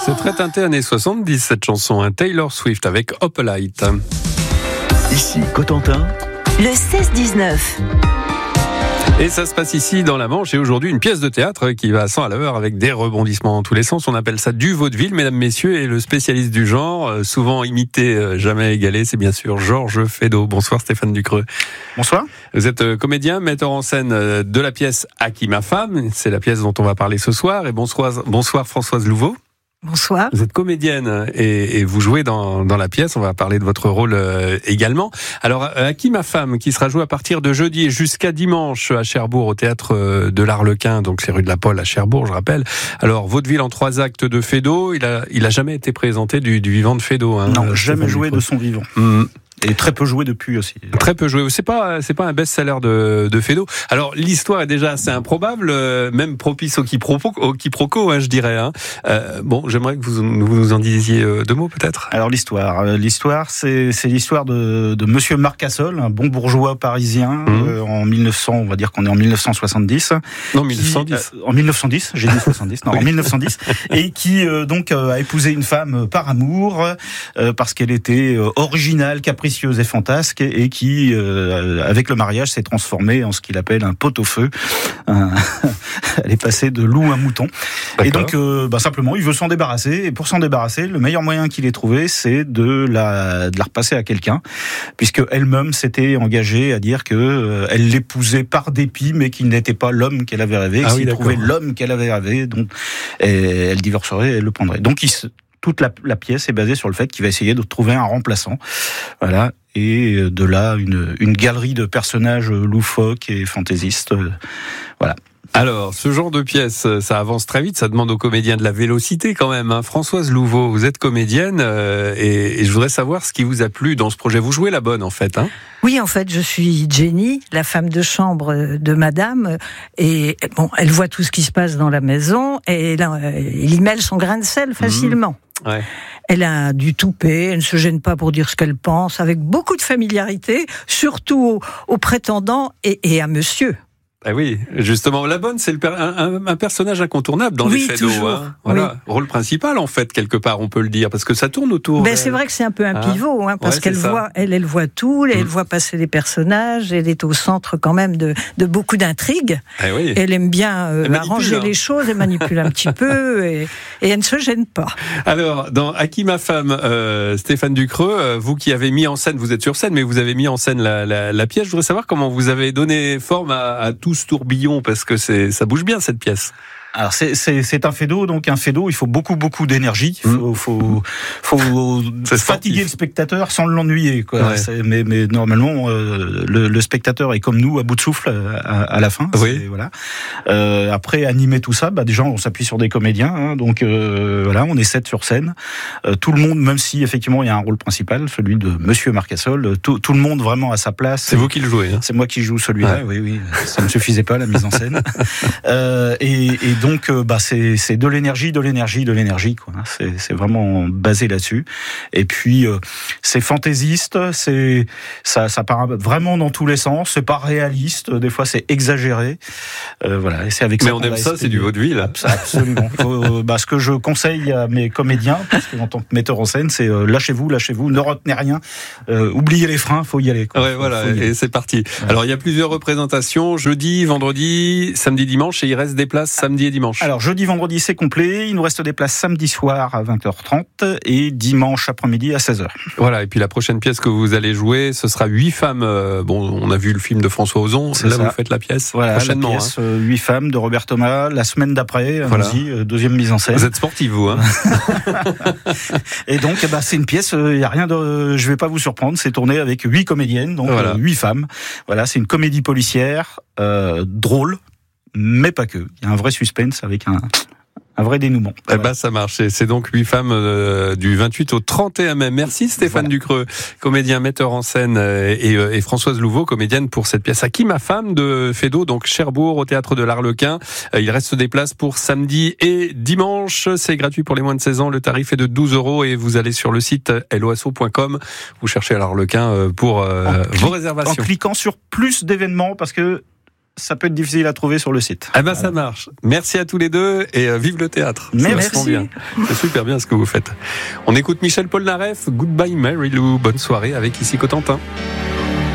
C'est très teinté années 70 cette chanson, hein. Taylor Swift avec Opalite. Ici Cotentin, le 16-19. Et ça se passe ici dans la Manche et aujourd'hui une pièce de théâtre qui va à 100 à l'heure avec des rebondissements dans tous les sens. On appelle ça du vaudeville, mesdames, messieurs, et le spécialiste du genre, souvent imité, jamais égalé, c'est bien sûr Georges Feydeau. Bonsoir Stéphane Ducreux. Bonsoir. Vous êtes comédien, metteur en scène de la pièce À qui ma femme, c'est la pièce dont on va parler ce soir. Et bonsoir Françoise Louveau. Bonsoir. Vous êtes comédienne et vous jouez dans la pièce. On va parler de votre rôle également. Alors, À qui ma femme, qui sera joué à partir de jeudi et jusqu'à dimanche à Cherbourg au théâtre de l'Arlequin, donc c'est rue de la Pole à Cherbourg, je rappelle. Alors, vaudeville en 3 actes de Feydeau. Il a jamais été présenté du vivant de Feydeau. Hein, non, jamais joué de son vivant. Et très peu joué depuis aussi. Très peu joué. C'est pas un best-seller de Feydeau. Alors l'histoire est déjà assez improbable, même propice au quiproquo, hein, je dirais. Hein. Bon, j'aimerais que vous nous en disiez 2 mots peut-être. Alors l'histoire, c'est l'histoire de Monsieur Marcassol, un bon bourgeois parisien en 1900. On va dire qu'on est en 1970. Non, 1910. En 1910, j'ai dit 70. Non, oui. En 1910, et qui donc a épousé une femme par amour parce qu'elle était originale, capricieuse et fantasque, et qui, avec le mariage, s'est transformée en ce qu'il appelle un pot-au-feu. Elle est passée de loup à mouton. D'accord. Et donc, simplement, il veut s'en débarrasser. Et pour s'en débarrasser, le meilleur moyen qu'il ait trouvé, c'est de la repasser à quelqu'un, puisque elle-même s'était engagée à dire que elle l'épousait par dépit, mais qu'il n'était pas l'homme qu'elle avait rêvé. Ah, s'il trouvait l'homme qu'elle avait rêvé, donc elle divorcerait, elle le prendrait. Donc toute la pièce est basée sur le fait qu'il va essayer de trouver un remplaçant. Voilà. Et de là, une galerie de personnages loufoques et fantaisistes. Voilà. Alors, ce genre de pièce, ça avance très vite, ça demande aux comédiens de la vélocité quand même. Hein. Françoise Louveau, vous êtes comédienne et je voudrais savoir ce qui vous a plu dans ce projet. Vous jouez la bonne en fait, hein ? Oui, en fait, je suis Jenny, la femme de chambre de madame, et bon, elle voit tout ce qui se passe dans la maison, et là, il y mêle son grain de sel facilement. Ouais. Elle a du toupet, elle ne se gêne pas pour dire ce qu'elle pense, avec beaucoup de familiarité, surtout aux prétendants et à monsieur. Ah oui, justement, la bonne, c'est un personnage incontournable dans les Feydeau. Hein. Voilà, oui. Rôle principal en fait, quelque part, on peut le dire, parce que ça tourne autour. C'est vrai que c'est un peu un pivot, parce qu'elle voit, elle voit tout, elle voit passer les personnages, elle est au centre quand même de beaucoup d'intrigues. Ah oui. Elle aime bien arranger les choses, elle manipule un petit peu, et elle ne se gêne pas. Alors, dans À qui ma femme, Stéphane Ducreux, vous qui avez mis en scène, vous êtes sur scène, mais vous avez mis en scène la pièce. Je voudrais savoir comment vous avez donné forme à tout ce tourbillon, parce que ça bouge bien cette pièce. Alors c'est un Feydeau, donc un Feydeau, il faut beaucoup d'énergie, il faut fatiguer le spectateur sans l'ennuyer, quoi. Ouais. Mais normalement le spectateur est comme nous, à bout de souffle à la fin. Oui. Voilà. Après animer tout ça, déjà on s'appuie sur des comédiens, hein, donc voilà, on est 7 sur scène. Tout le monde, même si effectivement il y a un rôle principal, celui de Monsieur Marcassol, tout le monde vraiment à sa place. C'est vous qui le jouez, hein. C'est moi qui joue celui-là. Ouais. Oui, ça ne suffisait pas la mise en scène. Et donc c'est de l'énergie, quoi. C'est vraiment basé là-dessus. Et puis c'est fantaisiste, ça part vraiment dans tous les sens. C'est pas réaliste, des fois c'est exagéré. Voilà. Et c'est avec mais ça. on aime ça, c'est du vaudeville. Absolument. Ce que je conseille à mes comédiens, parce que en tant que metteur en scène, c'est lâchez-vous, ne retenez rien, oubliez les freins, faut y aller, quoi. Ouais, voilà. Et c'est parti. Ouais. Alors il y a plusieurs représentations, jeudi, vendredi, samedi, dimanche, et il reste des places samedi et dimanche. Alors jeudi, vendredi, c'est complet. Il nous reste des places samedi soir à 20h30 et dimanche après-midi à 16h. Voilà. Et puis la prochaine pièce que vous allez jouer, ce sera 8 femmes. On a vu le film de François Ozon. Là, vous faites la pièce. Voilà, prochainement. La pièce 8 femmes de Robert Thomas. La semaine d'après, deuxième mise en scène. Vous êtes sportif, vous, hein. Et donc, c'est une pièce. Il y a rien de. Je vais pas vous surprendre. C'est tourné avec 8 comédiennes, donc 8 femmes. Voilà, c'est une comédie policière drôle. Mais pas que. Il y a un vrai suspense avec un vrai dénouement. Voilà. Ça marche. C'est donc 8 femmes du 28 au 31 mai. Merci Stéphane Ducreux, comédien, metteur en scène, et Françoise Louveau, comédienne pour cette pièce À qui ma femme de Feydeau, donc Cherbourg, au théâtre de l'Arlequin. Il reste des places pour samedi et dimanche. C'est gratuit pour les moins de 16 ans. Le tarif est de 12 € et vous allez sur le site loasso.com. Vous cherchez à l'Arlequin pour vos réservations. En cliquant sur plus d'événements, parce que ça peut être difficile à trouver sur le site. Ah ben ça marche. Merci à tous les deux et vive le théâtre. Merci. C'est bien. C'est super bien ce que vous faites. On écoute Michel Polnareff, Goodbye Mary Lou. Bonne soirée avec ici Cotentin.